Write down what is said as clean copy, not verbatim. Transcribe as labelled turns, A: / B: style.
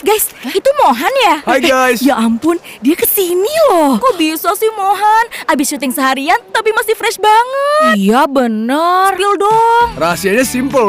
A: Guys, itu Mohan ya?
B: Hai guys.
A: Ya ampun, dia kesini loh. Kok bisa sih Mohan? Abis syuting seharian tapi masih fresh banget. Iya bener. Spill dong.
B: Rahasianya simple.